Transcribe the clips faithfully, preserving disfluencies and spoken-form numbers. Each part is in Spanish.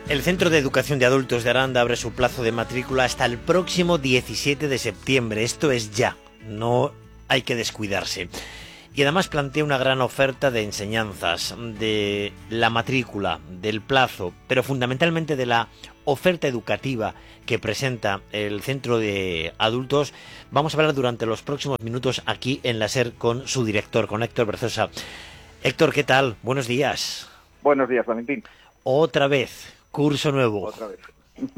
El Centro de Educación de Adultos de Aranda abre su plazo de matrícula hasta el próximo diecisiete de septiembre. Esto es ya, no hay que descuidarse. Y además plantea una gran oferta de enseñanzas, de la matrícula, del plazo, pero fundamentalmente de la oferta educativa que presenta el Centro de Adultos. Vamos a hablar durante los próximos minutos aquí en la SER con su director, con Héctor Berzosa. Héctor, ¿qué tal? Buenos días. Buenos días, Valentín. Otra vez, curso nuevo. Otra vez.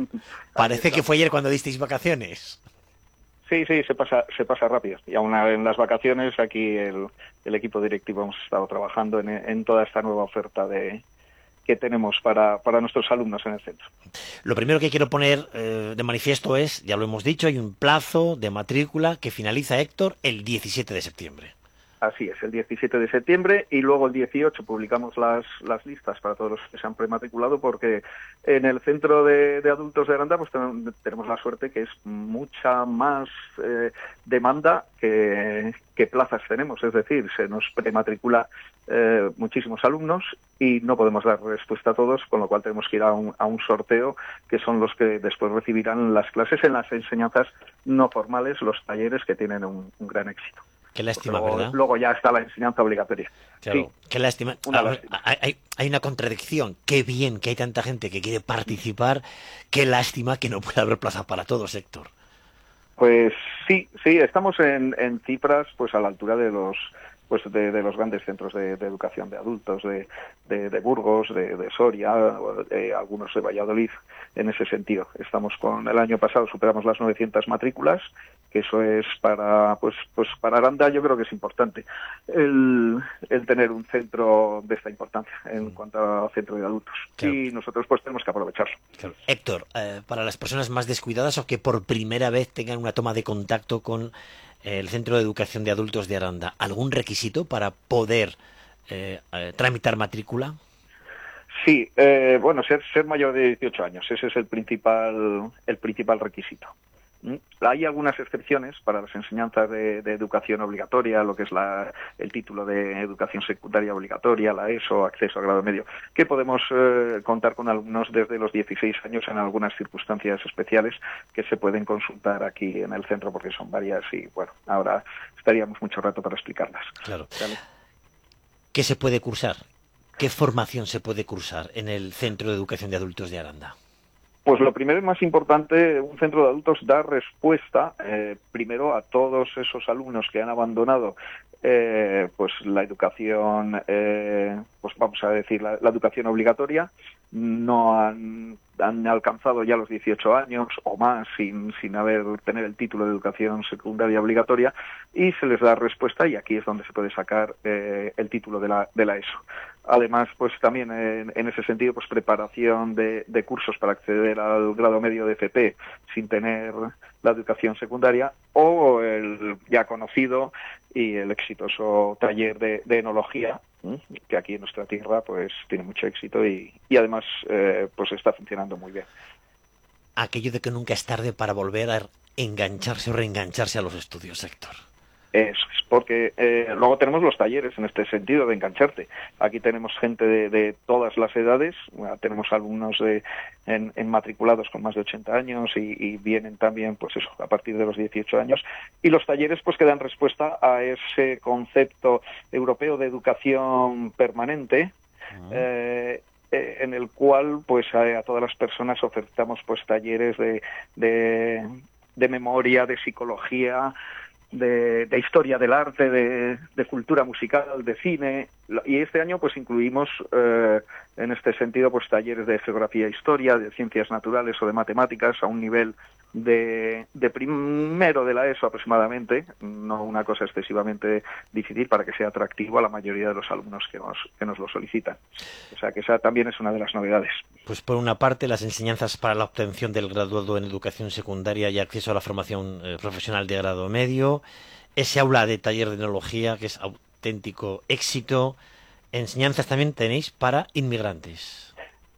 Parece que fue ayer cuando disteis vacaciones. Sí, sí, se pasa, se pasa rápido. Y aún en las vacaciones aquí el, el equipo directivo hemos estado trabajando en, en toda esta nueva oferta de que tenemos para, para nuestros alumnos en el centro. Lo primero que quiero poner eh, de manifiesto es, ya lo hemos dicho, hay un plazo de matrícula que finaliza, Héctor, el diecisiete de septiembre. Así es, el diecisiete de septiembre, y luego el dieciocho publicamos las, las listas para todos los que se han prematriculado, porque en el Centro de, de Adultos de Aranda pues tenemos la suerte que es mucha más eh, demanda que, que plazas tenemos, es decir, se nos prematricula eh, muchísimos alumnos y no podemos dar respuesta a todos, con lo cual tenemos que ir a un, a un sorteo, que son los que después recibirán las clases en las enseñanzas no formales, los talleres que tienen un, un gran éxito. Qué lástima, luego, ¿verdad? Luego ya está la enseñanza obligatoria. Claro, sí, qué lástima. Una Ahora, lástima. Hay, hay una contradicción. Qué bien que hay tanta gente que quiere participar. Qué lástima que no pueda haber plaza para todos, Héctor. Pues sí, sí, estamos en, en cifras pues a la altura de los pues de, de los grandes centros de, de educación de adultos, de, de, de Burgos, de, de Soria, de algunos de Valladolid, en ese sentido. Estamos con, el año pasado superamos las novecientas matrículas, que eso es para, pues, pues para Aranda yo creo que es importante el, el tener un centro de esta importancia en cuanto a centro de adultos. Claro. Y nosotros pues tenemos que aprovecharlo. Claro. Héctor, eh, para las personas más descuidadas o que por primera vez tengan una toma de contacto con el Centro de Educación de Adultos de Aranda, ¿algún requisito para poder eh, eh, tramitar matrícula? Sí, eh, bueno, ser, ser mayor de dieciocho años, ese es el principal, el principal requisito. ¿Mm? Hay algunas excepciones para las enseñanzas de, de educación obligatoria, lo que es la, el título de educación secundaria obligatoria, la ESO, acceso a grado medio, que podemos eh, contar con alumnos desde los dieciséis años en algunas circunstancias especiales que se pueden consultar aquí en el centro, porque son varias y, bueno, ahora estaríamos mucho rato para explicarlas. Claro. ¿Vale? ¿Qué se puede cursar? ¿Qué formación se puede cursar en el Centro de Educación de Adultos de Aranda? Pues lo primero y más importante, un centro de adultos da respuesta eh, primero a todos esos alumnos que han abandonado eh, pues la educación, eh, pues vamos a decir la, la educación obligatoria, no han, han alcanzado ya los dieciocho años o más sin, sin haber tener el título de educación secundaria obligatoria, y se les da respuesta, y aquí es donde se puede sacar eh, el título de la, de la ESO. Además, pues también en, en ese sentido, pues preparación de, de cursos para acceder al grado medio de F P sin tener la educación secundaria, o el ya conocido y el exitoso taller de, de enología, ¿eh? que aquí en nuestra tierra pues tiene mucho éxito y, y además eh, pues está funcionando muy bien. Aquello de que nunca es tarde para volver a engancharse o reengancharse a los estudios, Héctor. Eso es, porque eh, luego tenemos los talleres en este sentido de engancharte. Aquí tenemos gente de, de todas las edades, bueno, tenemos alumnos de, en, en matriculados con más de ochenta años y, y vienen también, pues eso, a partir de los dieciocho años. Y los talleres, pues que dan respuesta a ese concepto europeo de educación permanente, uh-huh. eh, eh, en el cual, pues a, a todas las personas ofertamos, pues talleres de, de, de memoria, de psicología, De, de historia del arte, de, de cultura musical, de cine, y este año pues incluimos eh, en este sentido pues talleres de geografía e historia, de ciencias naturales o de matemáticas a un nivel de, de primero de la ESO aproximadamente, no una cosa excesivamente difícil para que sea atractivo a la mayoría de los alumnos que nos, que nos lo solicitan. O sea que esa también es una de las novedades. Pues por una parte las enseñanzas para la obtención del graduado en educación secundaria y acceso a la formación eh, profesional de grado medio, ese aula de taller de enología que es auténtico éxito, enseñanzas también tenéis para inmigrantes.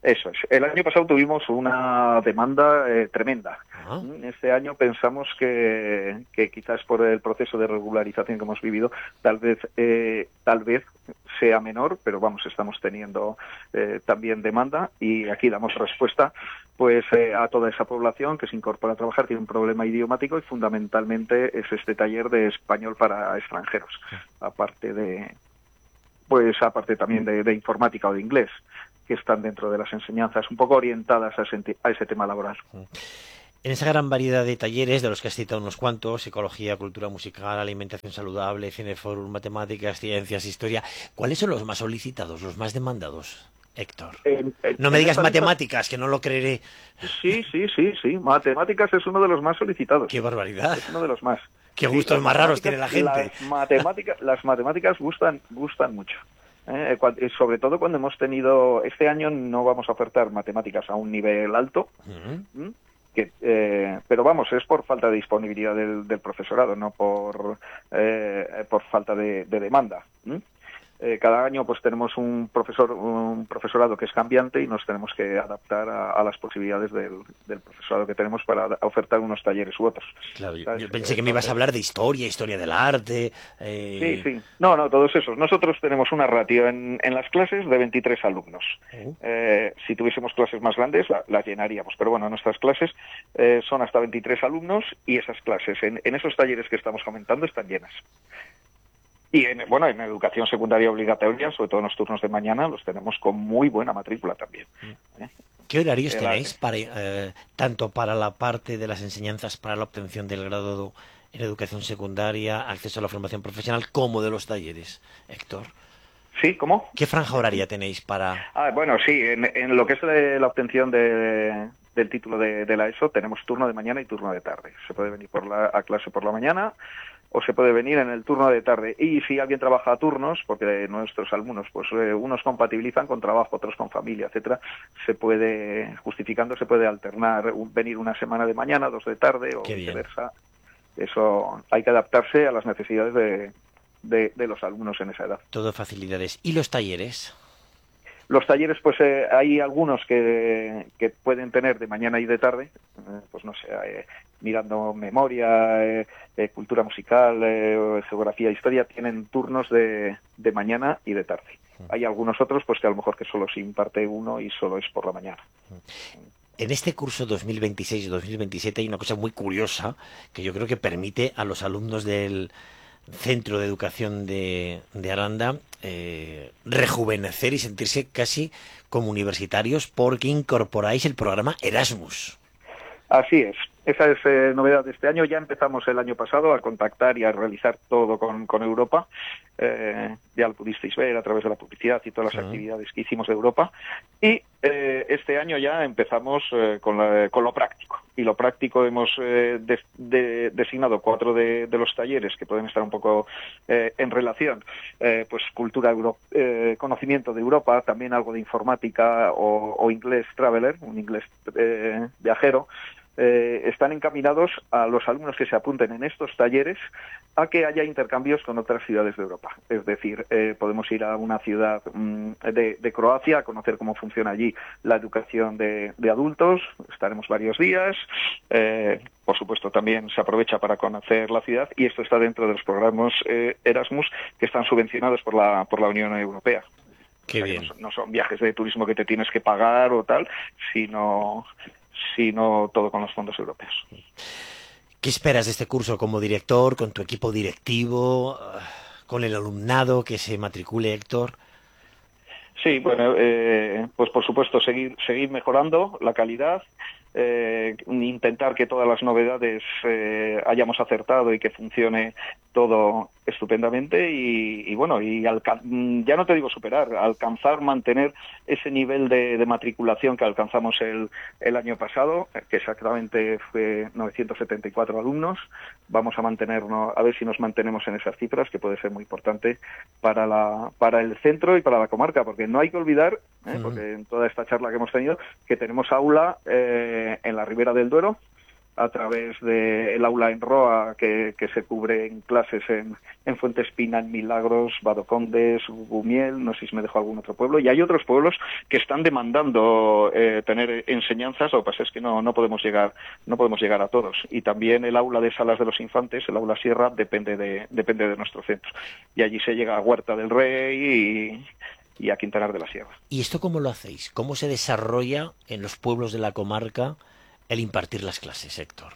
Eso es. El año pasado tuvimos una demanda eh, tremenda. Ajá. Este año pensamos que, que quizás por el proceso de regularización que hemos vivido, tal vez eh, tal vez sea menor, pero vamos, estamos teniendo eh, también demanda y aquí damos respuesta pues eh, a toda esa población que se incorpora a trabajar, tiene un problema idiomático y fundamentalmente es este taller de español para extranjeros, aparte de pues aparte también de, de informática o de inglés, que están dentro de las enseñanzas, un poco orientadas a ese, a ese tema laboral. En esa gran variedad de talleres, de los que has citado unos cuantos, psicología, cultura musical, alimentación saludable, cineforum, matemáticas, ciencias, historia, ¿cuáles son los más solicitados, los más demandados, Héctor? En, en, no me digas lista... matemáticas, que no lo creeré. Sí, sí, sí, sí. Matemáticas es uno de los más solicitados. ¡Qué barbaridad! Es uno de los más. ¡Qué gustos sí, más raros tiene la gente! Las matemáticas, las matemáticas gustan, gustan mucho. Eh, sobre todo cuando hemos tenido, este año no vamos a ofertar matemáticas a un nivel alto, uh-huh. ¿m? que, eh, pero vamos, es por falta de disponibilidad del, del profesorado, no por, eh, por falta de, de demanda. ¿m? Eh, cada año pues tenemos un profesor un profesorado que es cambiante y nos tenemos que adaptar a, a las posibilidades del, del profesorado que tenemos para ofertar unos talleres u otros. Claro, yo, yo pensé que me ibas a hablar de historia, historia del arte... Sí, Eh... sí. No, no, todos esos. Nosotros tenemos una ratio en, en las clases de veintitrés alumnos. Uh-huh. Eh, si tuviésemos clases más grandes, la, las llenaríamos. Pero bueno, nuestras clases eh, son hasta veintitrés alumnos y esas clases, en, en esos talleres que estamos comentando, están llenas. Y en, bueno, en educación secundaria obligatoria, sobre todo en los turnos de mañana, los tenemos con muy buena matrícula también. ¿eh? ¿Qué horarios Era, tenéis para, eh, tanto para la parte de las enseñanzas para la obtención del grado en educación secundaria, acceso a la formación profesional, como de los talleres, Héctor? Sí, ¿cómo? ¿Qué franja horaria tenéis para...? Ah, bueno, sí, en, en lo que es de la obtención de, del título de, de la ESO, tenemos turno de mañana y turno de tarde. Se puede venir por la, a clase por la mañana o se puede venir en el turno de tarde. Y si alguien trabaja a turnos, porque nuestros alumnos, pues eh, unos compatibilizan con trabajo, otros con familia, etcétera, se puede, justificando, se puede alternar, un, venir una semana de mañana, dos de tarde o viceversa. Eso hay que adaptarse a las necesidades de, de, de los alumnos en esa edad. Todo facilidades. ¿Y los talleres? Los talleres, pues eh, hay algunos que, que pueden tener de mañana y de tarde, eh, pues no sé, eh, mirando memoria, eh, eh, cultura musical, eh, geografía, historia, tienen turnos de, de mañana y de tarde. Hay algunos otros, pues que a lo mejor que solo se imparte uno y solo es por la mañana. En este curso dos mil veintiséis dos mil veintisiete hay una cosa muy curiosa que yo creo que permite a los alumnos del Centro de Educación de, de Aranda eh, rejuvenecer y sentirse casi como universitarios porque incorporáis el programa Erasmus. Así es. Esa es eh, novedad de este año. Ya empezamos el año pasado a contactar y a realizar todo con, con Europa. Eh, ya lo pudisteis ver a través de la publicidad y todas las uh-huh. actividades que hicimos de Europa. Y eh, este año ya empezamos eh, con, la, con lo práctico. Y lo práctico hemos eh, de, de, designado cuatro de, de los talleres que pueden estar un poco eh, en relación. Eh, pues cultura, euro, eh, conocimiento de Europa, también algo de informática o, o inglés traveler, un inglés eh, viajero. Eh, están encaminados a los alumnos que se apunten en estos talleres a que haya intercambios con otras ciudades de Europa. Es decir, eh, podemos ir a una ciudad mmm, de, de Croacia a conocer cómo funciona allí la educación de, de adultos. Estaremos varios días. Eh, por supuesto, también se aprovecha para conocer la ciudad y esto está dentro de los programas eh, Erasmus que están subvencionados por la, por la Unión Europea. Qué o sea, bien. No son, no son viajes de turismo que te tienes que pagar o tal, sino... sino todo con los fondos europeos. ¿Qué esperas de este curso como director, con tu equipo directivo, con el alumnado que se matricule, Héctor? Sí, bueno, eh, pues por supuesto seguir seguir mejorando la calidad, eh, intentar que todas las novedades eh, hayamos acertado y que funcione todo estupendamente y, y bueno, y alcan- ya no te digo superar, alcanzar, mantener ese nivel de, de matriculación que alcanzamos el, el año pasado, que exactamente fue novecientos setenta y cuatro alumnos. Vamos a mantenernos, a ver si nos mantenemos en esas cifras, que puede ser muy importante para la para el centro y para la comarca, porque no hay que olvidar, ¿eh? porque en toda esta charla que hemos tenido, que tenemos aula eh, en la Ribera del Duero, a través del aula en Roa, que, que se cubre en clases en, en Fuente Espina, en Milagros, Badocondes, Gumiel, no sé si me dejo algún otro pueblo, y hay otros pueblos que están demandando eh, tener enseñanzas, lo que pasa es que no, no podemos llegar, no podemos llegar a todos. Y también el aula de Salas de los Infantes, el aula Sierra, depende de, depende de nuestro centro. Y allí se llega a Huerta del Rey y, y a Quintanar de la Sierra. ¿Y esto cómo lo hacéis? ¿Cómo se desarrolla en los pueblos de la comarca el impartir las clases, Héctor?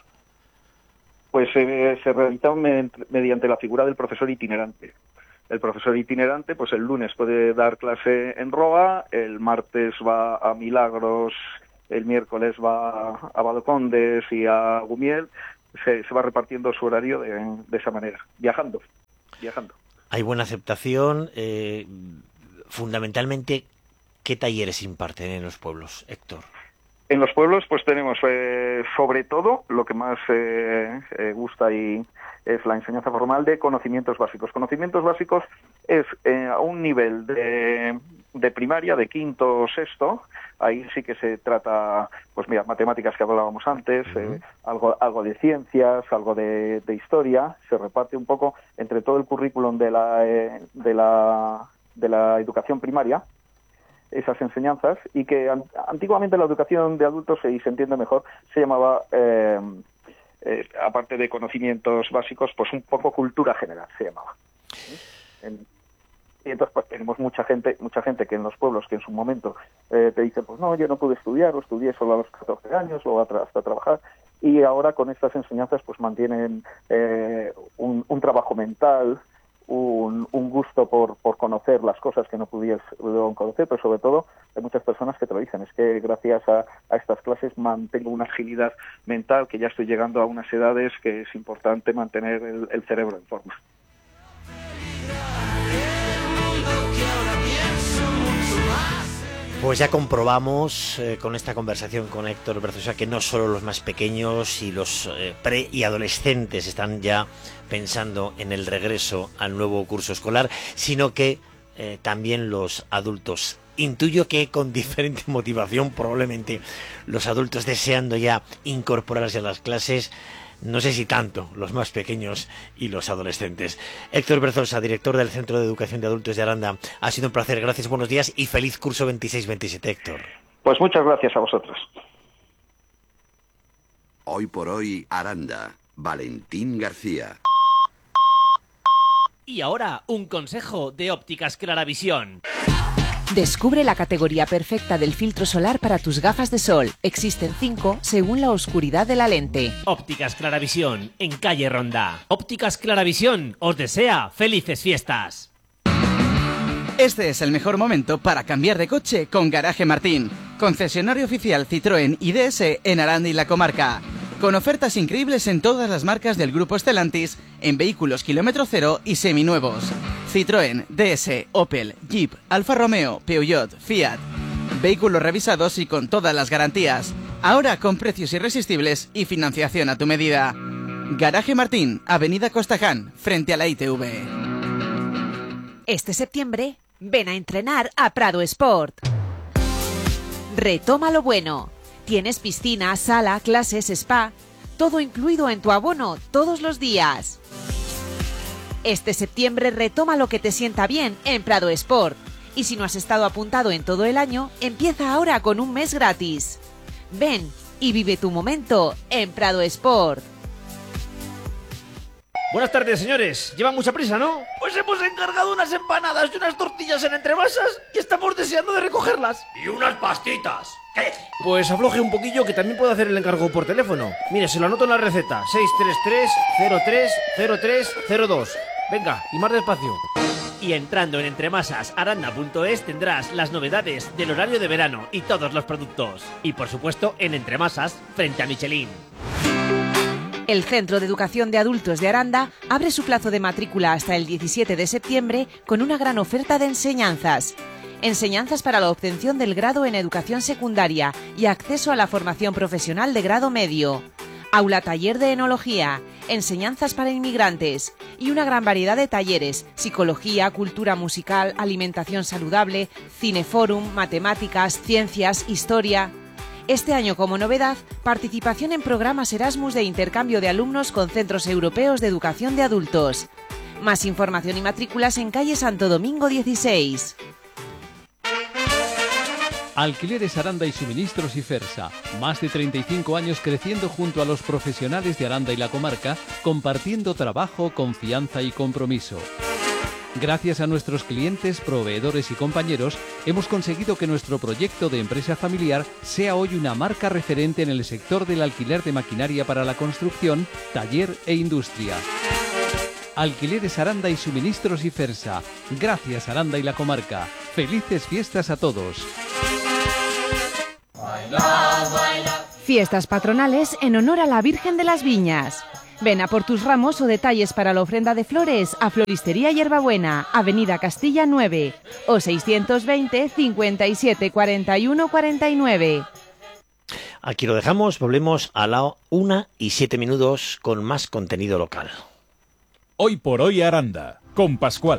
Pues eh, se realiza mediante la figura del profesor itinerante. El profesor itinerante, pues el lunes puede dar clase en Roa, el martes va a Milagros, el miércoles va a Badocondes y a Gumiel. Se, se va repartiendo su horario de, de esa manera, viajando, viajando. Hay buena aceptación. Eh, fundamentalmente, ¿qué talleres imparten en los pueblos, Héctor? En los pueblos pues tenemos eh, sobre todo lo que más eh, eh, gusta y es la enseñanza formal de conocimientos básicos. Conocimientos básicos es eh, a un nivel de, de primaria, de quinto o sexto. Ahí sí que se trata, pues mira, matemáticas que hablábamos antes, uh-huh. eh, algo algo de ciencias, algo de, de historia. Se reparte un poco entre todo el currículum de la eh, de la de la educación primaria, esas enseñanzas, y que an- antiguamente la educación de adultos, y se entiende mejor, se llamaba, eh, eh, aparte de conocimientos básicos, pues un poco cultura general, se llamaba. En, y entonces pues tenemos mucha gente mucha gente que en los pueblos que en su momento eh, te dice, pues no, yo no pude estudiar, o estudié solo a los catorce años, luego hasta, hasta trabajar, y ahora con estas enseñanzas pues mantienen eh, un, un trabajo mental, Un, un gusto por, por conocer las cosas que no pudieron conocer, pero sobre todo hay muchas personas que te lo dicen, es que gracias a, a estas clases mantengo una agilidad mental, que ya estoy llegando a unas edades que es importante mantener el, el cerebro en forma. Pues ya comprobamos eh, con esta conversación con Héctor Berzosa que no solo los más pequeños y los eh, pre y adolescentes están ya pensando en el regreso al nuevo curso escolar, sino que eh, también los adultos. Intuyo que con diferente motivación, probablemente los adultos deseando ya incorporarse a las clases, no sé si tanto los más pequeños y los adolescentes. Héctor Berzosa, director del Centro de Educación de Adultos de Aranda, ha sido un placer, gracias, buenos días y feliz curso veintiséis veintisiete, Héctor. Pues muchas gracias a vosotros. Hoy por hoy, Aranda, Valentín García. Y ahora, un consejo de Ópticas Claravisión. Descubre la categoría perfecta del filtro solar para tus gafas de sol. Existen cinco según la oscuridad de la lente. Ópticas Claravisión, en calle Ronda. Ópticas Claravisión os desea felices fiestas. Este es el mejor momento para cambiar de coche con Garaje Martín, concesionario oficial Citroën y D S en Aranda y la comarca. Con ofertas increíbles en todas las marcas del grupo Stellantis, en vehículos kilómetro cero y seminuevos. Citroën, D S, Opel, Jeep, Alfa Romeo, Peugeot, Fiat. Vehículos revisados y con todas las garantías. Ahora con precios irresistibles y financiación a tu medida. Garaje Martín, Avenida Costaján, frente a la I T V. Este septiembre, ven a entrenar a Prado Sport. Retoma lo bueno. Tienes piscina, sala, clases, spa, todo incluido en tu abono todos los días. Este septiembre retoma lo que te sienta bien en Prado Sport. Y si no has estado apuntado en todo el año, empieza ahora con un mes gratis. Ven y vive tu momento en Prado Sport. Buenas tardes, señores. Llevan mucha prisa, ¿no? Pues hemos encargado unas empanadas y unas tortillas en entremasas y estamos deseando de recogerlas. Y unas pastitas. ¿Qué? Pues afloje un poquillo que también puedo hacer el encargo por teléfono. Mire, se lo anoto en la receta. seis tres tres, cero tres, cero tres, cero dos. Venga, y más despacio. Y entrando en entremasas aranda punto es tendrás las novedades del horario de verano y todos los productos. Y por supuesto en Entremasas, frente a Michelin. El Centro de Educación de Adultos de Aranda abre su plazo de matrícula hasta el diecisiete de septiembre con una gran oferta de enseñanzas. Enseñanzas para la obtención del grado en educación secundaria y acceso a la formación profesional de grado medio. Aula taller de enología, enseñanzas para inmigrantes y una gran variedad de talleres, psicología, cultura musical, alimentación saludable, cineforum, matemáticas, ciencias, historia. Este año, como novedad, participación en programas Erasmus de intercambio de alumnos con centros europeos de educación de adultos. Más información y matrículas en calle Santo Domingo dieciséis. Alquileres Aranda y Suministros Ifersa. Más de treinta y cinco años creciendo junto a los profesionales de Aranda y la comarca, compartiendo trabajo, confianza y compromiso. Gracias a nuestros clientes, proveedores y compañeros, hemos conseguido que nuestro proyecto de empresa familiar sea hoy una marca referente en el sector del alquiler de maquinaria para la construcción, taller e industria. Alquileres Aranda y Suministros Ifersa. Gracias Aranda y la comarca. Felices fiestas a todos. Fiestas patronales en honor a la Virgen de las Viñas. Ven a por tus ramos o detalles para la ofrenda de flores a Floristería Hierbabuena, Avenida Castilla nueve o seiscientos veinte, cincuenta y siete, cuarenta y uno, cuarenta y nueve. Aquí lo dejamos, volvemos a la una y siete minutos con más contenido local. Hoy por hoy Aranda, con Pascual.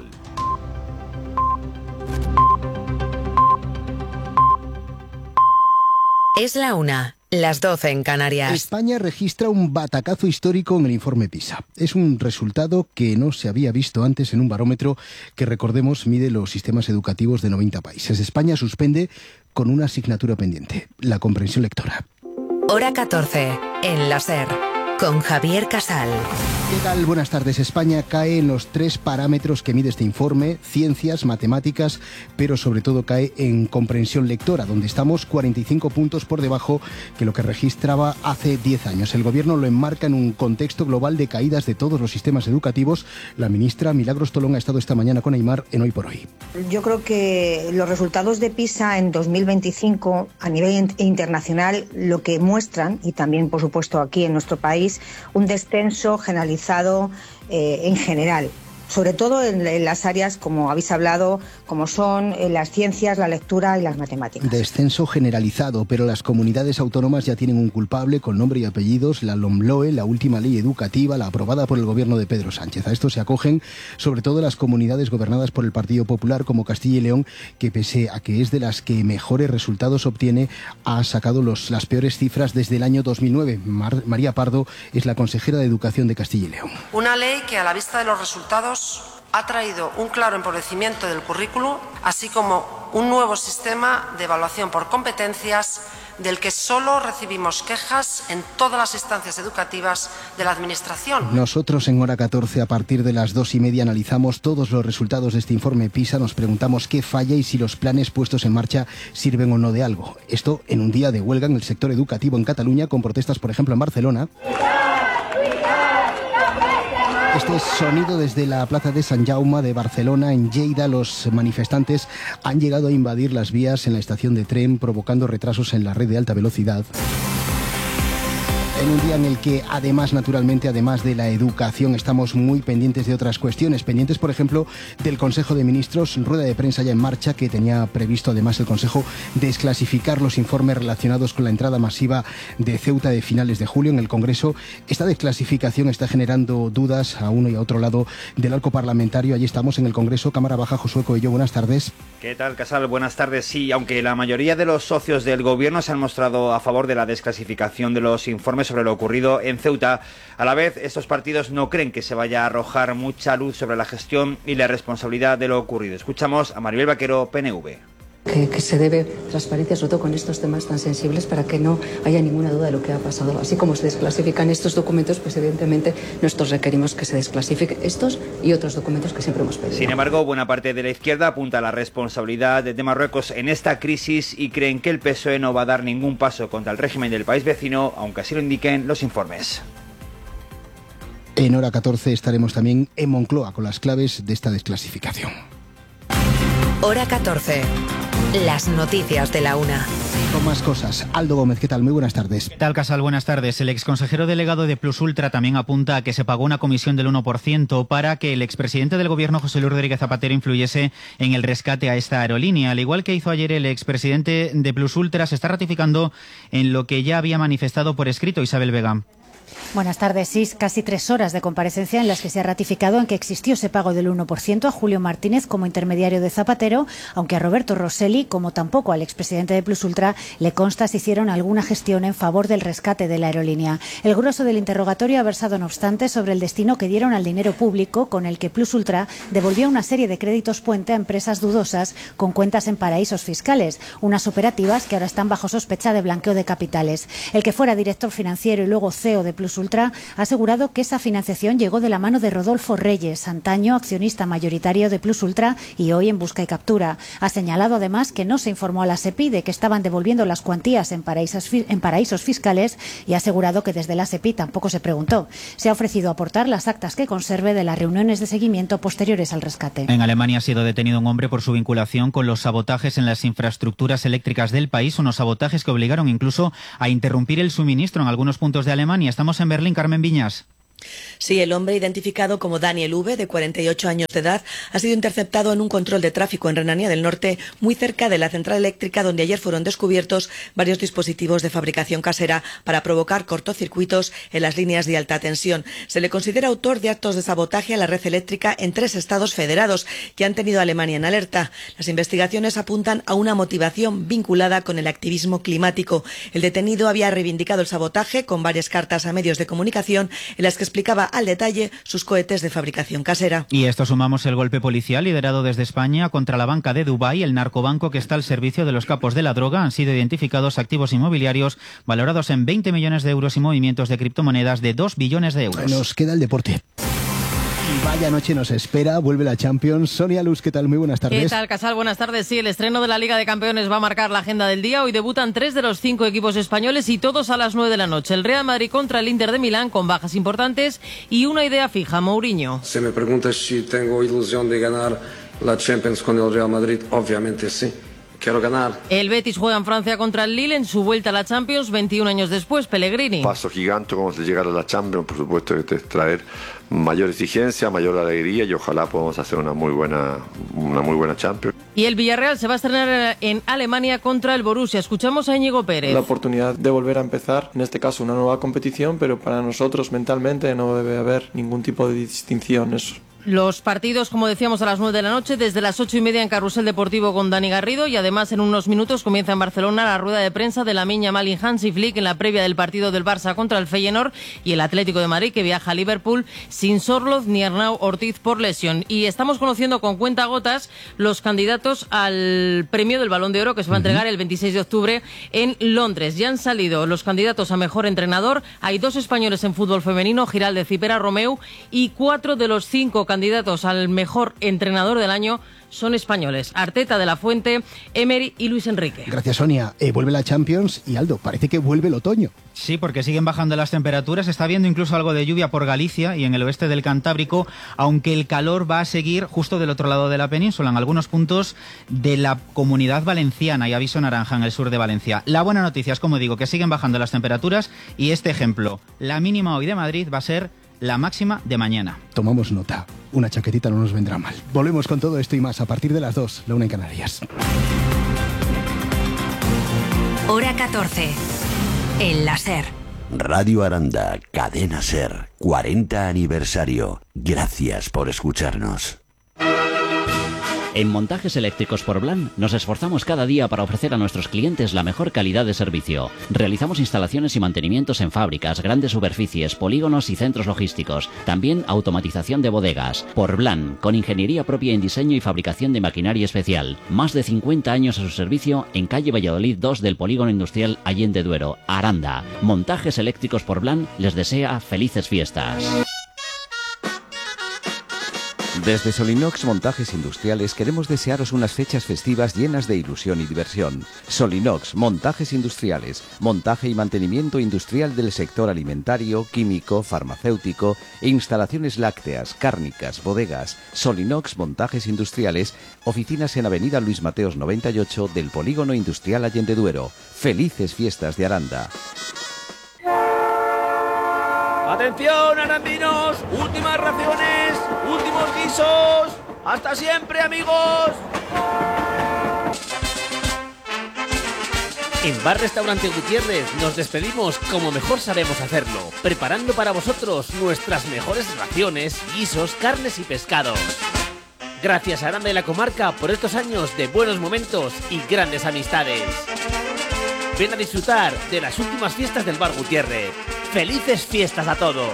Es la una, las doce en Canarias. España registra un batacazo histórico en el informe PISA. Es un resultado que no se había visto antes en un barómetro que, recordemos, mide los sistemas educativos de noventa países. España suspende con una asignatura pendiente, la comprensión lectora. Hora catorce, en la SER, con Javier Casal. ¿Qué tal? Buenas tardes. España cae en los tres parámetros que mide este informe: ciencias, matemáticas, pero sobre todo cae en comprensión lectora, donde estamos cuarenta y cinco puntos por debajo que lo que registraba hace diez años. El Gobierno lo enmarca en un contexto global de caídas de todos los sistemas educativos. La ministra Milagros Tolón ha estado esta mañana con Aimar en Hoy por Hoy. Yo creo que los resultados de PISA en dos mil veinticinco a nivel internacional lo que muestran, y también por supuesto aquí en nuestro país, un descenso generalizado eh, en general, sobre todo en, en las áreas, como habéis hablado, como son eh, las ciencias, la lectura y las matemáticas. Descenso generalizado, pero las comunidades autónomas ya tienen un culpable con nombre y apellidos: la LOMLOE, la última ley educativa, la aprobada por el gobierno de Pedro Sánchez. A esto se acogen sobre todo las comunidades gobernadas por el Partido Popular, como Castilla y León, que pese a que es de las que mejores resultados obtiene, ha sacado los, las peores cifras desde el año dos mil nueve. Mar, María Pardo es la consejera de Educación de Castilla y León. Una ley que, a la vista de los resultados, ha traído un claro empobrecimiento del currículo, así como un nuevo sistema de evaluación por competencias del que solo recibimos quejas en todas las instancias educativas de la Administración. Nosotros en Hora catorce, a partir de las dos y media, analizamos todos los resultados de este informe PISA. Nos preguntamos qué falla y si los planes puestos en marcha sirven o no de algo. Esto en un día de huelga en el sector educativo en Cataluña, con protestas, por ejemplo, en Barcelona. Este sonido desde la plaza de Sant Jaume de Barcelona. En Lleida, los manifestantes han llegado a invadir las vías en la estación de tren, provocando retrasos en la red de alta velocidad. En un día en el que, además, naturalmente, además de la educación, estamos muy pendientes de otras cuestiones. Pendientes, por ejemplo, del Consejo de Ministros, rueda de prensa ya en marcha, que tenía previsto, además, el Consejo desclasificar los informes relacionados con la entrada masiva de Ceuta de finales de julio en el Congreso. Esta desclasificación está generando dudas a uno y a otro lado del arco parlamentario. Allí estamos en el Congreso. Cámara Baja, Josué Coello, buenas tardes. ¿Qué tal, Casal? Buenas tardes. Sí, aunque la mayoría de los socios del Gobierno se han mostrado a favor de la desclasificación de los informes sobre lo ocurrido en Ceuta, a la vez estos partidos no creen que se vaya a arrojar mucha luz sobre la gestión y la responsabilidad de lo ocurrido. Escuchamos a Maribel Vaquero, P N V. Que, que se debe transparencia, sobre todo con estos temas tan sensibles, para que no haya ninguna duda de lo que ha pasado. Así como se desclasifican estos documentos, pues evidentemente nosotros requerimos que se desclasifiquen estos y otros documentos que siempre hemos pedido. Sin embargo, buena parte de la izquierda apunta a la responsabilidad de Marruecos en esta crisis y creen que el P S O E no va a dar ningún paso contra el régimen del país vecino, aunque así lo indiquen los informes. En Hora catorce estaremos también en Moncloa con las claves de esta desclasificación. Hora catorce. Las noticias de la una. Con más cosas. Aldo Gómez, ¿qué tal? Muy buenas tardes. ¿Qué tal, Casal? Buenas tardes. El exconsejero delegado de Plus Ultra también apunta a que se pagó una comisión del uno por ciento para que el expresidente del gobierno, José Luis Rodríguez Zapatero, influyese en el rescate a esta aerolínea. Al igual que hizo ayer el expresidente de Plus Ultra, se está ratificando en lo que ya había manifestado por escrito Isabel Vega. Buenas tardes. Sí, casi tres horas de comparecencia en las que se ha ratificado en que existió ese pago del uno por ciento a Julio Martínez como intermediario de Zapatero, aunque a Roberto Rosselli, como tampoco al expresidente de Plus Ultra, le consta si hicieron alguna gestión en favor del rescate de la aerolínea. El grueso del interrogatorio ha versado, no obstante, sobre el destino que dieron al dinero público con el que Plus Ultra devolvió una serie de créditos puente a empresas dudosas con cuentas en paraísos fiscales, unas operativas que ahora están bajo sospecha de blanqueo de capitales. El que fuera director financiero y luego C E O de Plus Ultra ha asegurado que esa financiación llegó de la mano de Rodolfo Reyes, antaño accionista mayoritario de Plus Ultra y hoy en busca y captura. Ha señalado además que no se informó a la SEPI de que estaban devolviendo las cuantías en paraísos, en paraísos fiscales y ha asegurado que desde la SEPI tampoco se preguntó. Se ha ofrecido aportar las actas que conserve de las reuniones de seguimiento posteriores al rescate. En Alemania ha sido detenido un hombre por su vinculación con los sabotajes en las infraestructuras eléctricas del país, unos sabotajes que obligaron incluso a interrumpir el suministro en algunos puntos de Alemania. Estamos en Berlín, Carmen Viñas. Sí, el hombre identificado como Daniel V, de cuarenta y ocho años de edad, ha sido interceptado en un control de tráfico en Renania del Norte, muy cerca de la central eléctrica donde ayer fueron descubiertos varios dispositivos de fabricación casera para provocar cortocircuitos en las líneas de alta tensión. Se le considera autor de actos de sabotaje a la red eléctrica en tres estados federados que han tenido a Alemania en alerta. Las investigaciones apuntan a una motivación vinculada con el activismo climático. El detenido había reivindicado el sabotaje con varias cartas a medios de comunicación en las que explicaba al detalle sus cohetes de fabricación casera. Y esto sumamos el golpe policial liderado desde España contra la banca de Dubái, el narcobanco que está al servicio de los capos de la droga. Han sido identificados activos inmobiliarios valorados en veinte millones de euros y movimientos de criptomonedas de dos billones de euros. Nos queda el deporte. Y vaya noche nos espera, vuelve la Champions. Sonia Luz, ¿qué tal? Muy buenas tardes. ¿Qué tal, Casal? Buenas tardes. Sí, el estreno de la Liga de Campeones va a marcar la agenda del día. Hoy debutan tres de los cinco equipos españoles y todos a las nueve de la noche. El Real Madrid contra el Inter de Milán con bajas importantes y una idea fija, Mourinho. Si me preguntas si tengo ilusión de ganar la Champions con el Real Madrid, obviamente sí. Quiero ganar. El Betis juega en Francia contra el Lille en su vuelta a la Champions veintiún años después. Pellegrini. Paso gigante como de llegar a la Champions, por supuesto que te traer mayor exigencia, mayor alegría y ojalá podamos hacer una muy buena una muy buena Champions. Y el Villarreal se va a estrenar en Alemania contra el Borussia. Escuchamos a Íñigo Pérez. La oportunidad de volver a empezar, en este caso una nueva competición, pero para nosotros mentalmente no debe haber ningún tipo de distinción. Eso. Los partidos, como decíamos, a las nueve de la noche, desde las ocho y media en Carrusel Deportivo con Dani Garrido y además en unos minutos comienza en Barcelona la rueda de prensa de Lamine Yamal y Hansi Flick en la previa del partido del Barça contra el Feyenoord y el Atlético de Madrid que viaja a Liverpool sin Sorloth ni Arnau Ortiz por lesión. Y estamos conociendo con cuentagotas los candidatos al premio del Balón de Oro que se va a entregar el veintiséis de octubre en Londres. Ya han salido los candidatos a mejor entrenador. Hay dos españoles en fútbol femenino, Giraldez y Pera Romeu, y cuatro de los cinco candidatos candidatos al mejor entrenador del año son españoles. Arteta, De la Fuente, Emery y Luis Enrique. Gracias, Sonia. Eh, vuelve la Champions y Aldo, parece que vuelve el otoño. Sí, porque siguen bajando las temperaturas. Está habiendo incluso algo de lluvia por Galicia y en el oeste del Cantábrico, aunque el calor va a seguir justo del otro lado de la península, en algunos puntos de la Comunidad Valenciana y aviso naranja en el sur de Valencia. La buena noticia es, como digo, que siguen bajando las temperaturas y este ejemplo, la mínima hoy de Madrid va a ser la máxima de mañana. Tomamos nota. Una chaquetita no nos vendrá mal. Volvemos con todo esto y más a partir de las dos, la una en Canarias. Hora catorce. El láser. Radio Aranda, Cadena Ser, cuarenta aniversario. Gracias por escucharnos. En Montajes Eléctricos Porblan nos esforzamos cada día para ofrecer a nuestros clientes la mejor calidad de servicio. Realizamos instalaciones y mantenimientos en fábricas, grandes superficies, polígonos y centros logísticos. También automatización de bodegas. Porblan, con ingeniería propia en diseño y fabricación de maquinaria especial. Más de cincuenta años a su servicio en calle Valladolid dos del Polígono Industrial Allende Duero, Aranda. Montajes Eléctricos Porblan les desea felices fiestas. Desde Solinox Montajes Industriales queremos desearos unas fechas festivas llenas de ilusión y diversión. Solinox Montajes Industriales, montaje y mantenimiento industrial del sector alimentario, químico, farmacéutico, instalaciones lácteas, cárnicas, bodegas. Solinox Montajes Industriales, oficinas en Avenida Luis Mateos noventa y ocho del Polígono Industrial Allende Duero. Felices fiestas de Aranda. ¡Atención, arandinos! ¡Últimas raciones! ¡Últimos guisos! ¡Hasta siempre, amigos! En Bar Restaurante Gutiérrez nos despedimos como mejor sabemos hacerlo, preparando para vosotros nuestras mejores raciones, guisos, carnes y pescados. Gracias a Aranda y la comarca por estos años de buenos momentos y grandes amistades. Ven a disfrutar de las últimas fiestas del Bar Gutiérrez. ¡Felices fiestas a todos!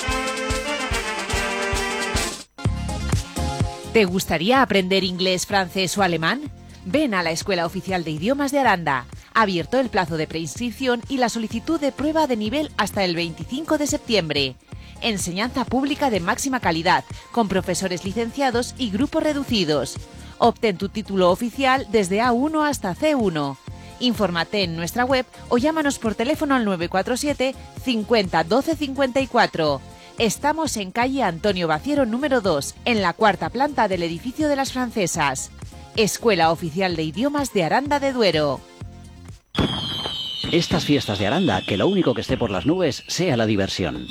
¿Te gustaría aprender inglés, francés o alemán? Ven a la Escuela Oficial de Idiomas de Aranda. Abierto el plazo de preinscripción y la solicitud de prueba de nivel hasta el veinticinco de septiembre. Enseñanza pública de máxima calidad, con profesores licenciados y grupos reducidos. Obtén tu título oficial desde A uno hasta C uno. Infórmate en nuestra web o llámanos por teléfono al nueve cuatro siete cincuenta doce cincuenta y cuatro. Estamos en calle Antonio Baciero número dos, en la cuarta planta del edificio de las Francesas. Escuela Oficial de Idiomas de Aranda de Duero. Estas fiestas de Aranda, que lo único que esté por las nubes sea la diversión.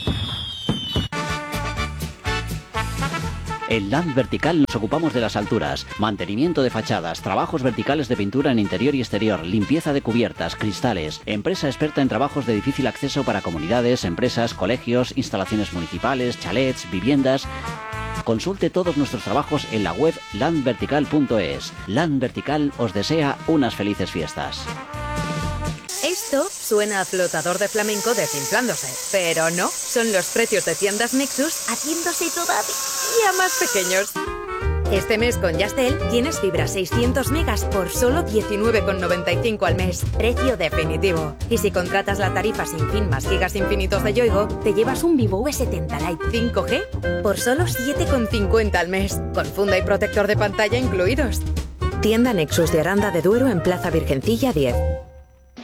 En Land Vertical nos ocupamos de las alturas, mantenimiento de fachadas, trabajos verticales de pintura en interior y exterior, limpieza de cubiertas, cristales, empresa experta en trabajos de difícil acceso para comunidades, empresas, colegios, instalaciones municipales, chalets, viviendas. Consulte todos nuestros trabajos en la web land vertical punto es. Land Vertical os desea unas felices fiestas. Esto suena a flotador de flamenco desinflándose, pero no, son los precios de tiendas Nexus haciéndose todavía más pequeños. Este mes con Yastel tienes fibra seiscientos megas por solo diecinueve con noventa y cinco al mes, precio definitivo. Y si contratas la tarifa sin fin más gigas infinitos de Yoigo, te llevas un Vivo V setenta Lite cinco G por solo siete con cincuenta al mes, con funda y protector de pantalla incluidos. Tienda Nexus de Aranda de Duero en Plaza Virgencilla diez.